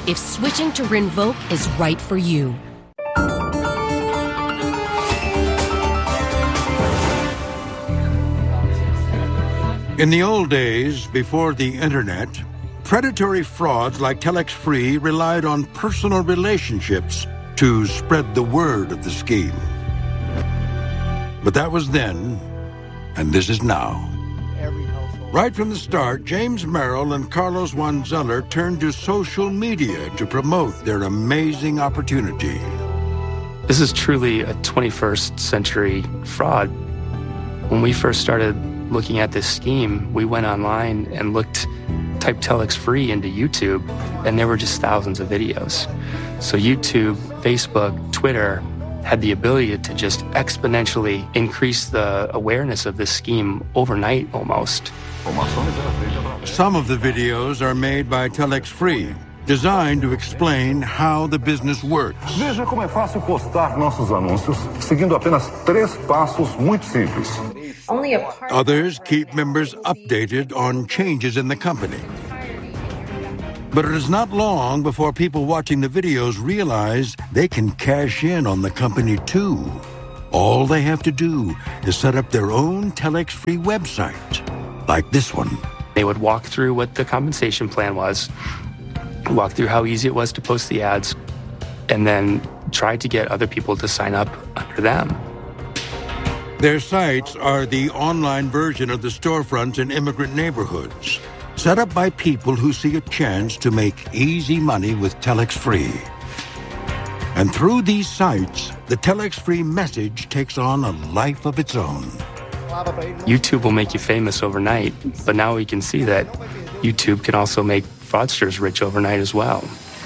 if switching to Rinvoq is right for you. In the old days, before the internet, predatory frauds like Telex Free relied on personal relationships to spread the word of the scheme. But that was then, and this is now. Right from the start, James Merrill and Carlos Wanzeller turned to social media to promote their amazing opportunity. This is truly a 21st century fraud. When we first started looking at this scheme, we went online and typed Telex Free into YouTube, and there were just thousands of videos. So YouTube, Facebook, Twitter had the ability to just exponentially increase the awareness of this scheme overnight almost. Some of the videos are made by Telex Free, designed to explain how the business works. Veja como é fácil postar nossos anúncios seguindo apenas 3 passos muito simples. Others keep members updated on changes in the company. But it is not long before people watching the videos realize they can cash in on the company too. All they have to do is set up their own Telex Free website, like this one. They would walk through what the compensation plan was, walk through how easy it was to post the ads, and then try to get other people to sign up under them. Their sites are the online version of the storefronts in immigrant neighborhoods, set up by people who see a chance to make easy money with Telex Free. And through these sites, the Telex Free message takes on a life of its own. YouTube will make you famous overnight, but now we can see that YouTube can also make fraudsters rich overnight as well.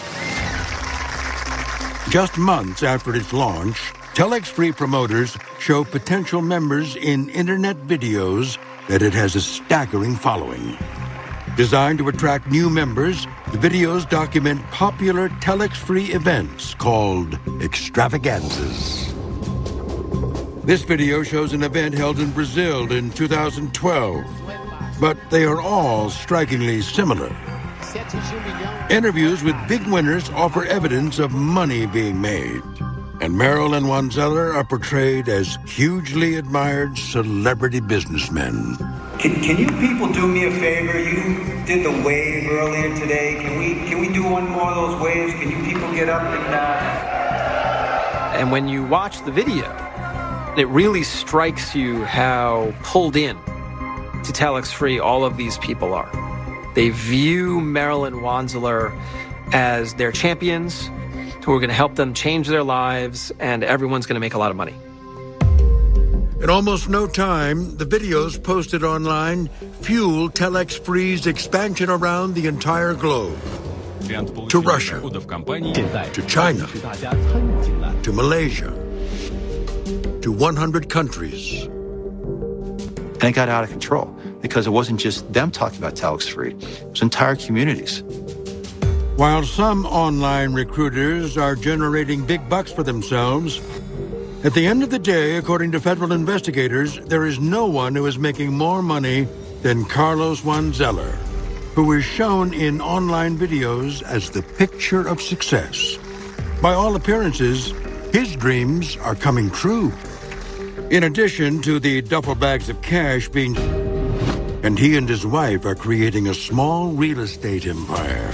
Just months after its launch, Telex Free promoters show potential members in internet videos that it has a staggering following. Designed to attract new members, the videos document popular Telex Free events called extravaganzas. This video shows an event held in Brazil in 2012, but they are all strikingly similar. Interviews with big winners offer evidence of money being made, and Merrill and Wanzeller are portrayed as hugely admired celebrity businessmen. Can you people do me a favor? You did the wave earlier today. Can we do one more of those waves? Can you people get up and... And when you watch the video, it really strikes you how pulled in to Telex Free all of these people are. They view Merrill and Wanzeller as their champions who are going to help them change their lives, and everyone's going to make a lot of money. In almost no time, the videos posted online fuel Telex Free's expansion around the entire globe. To Russia, to China, to Malaysia, to 100 countries. And it got out of control because it wasn't just them talking about Telex Free, it was entire communities. While some online recruiters are generating big bucks for themselves, at the end of the day, according to federal investigators, there is no one who is making more money than Carlos Wanzeller, who is shown in online videos as the picture of success. By all appearances, his dreams are coming true. In addition to the duffel bags of cash being... And he and his wife are creating a small real estate empire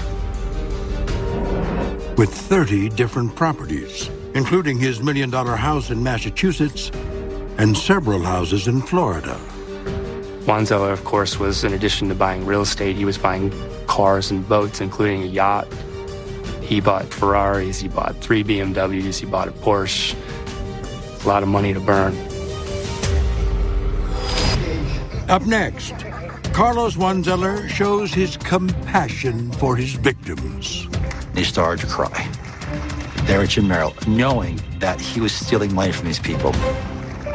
with 30 different properties, including his $1 million house in Massachusetts and several houses in Florida. Wanzeller, of course, was, in addition to buying real estate, he was buying cars and boats, including a yacht. He bought Ferraris, he bought 3 BMWs, he bought a Porsche. A lot of money to burn. Up next, Carlos Wanzeller shows his compassion for his victims. They started to cry. There at Jim Merrill, knowing that he was stealing money from these people.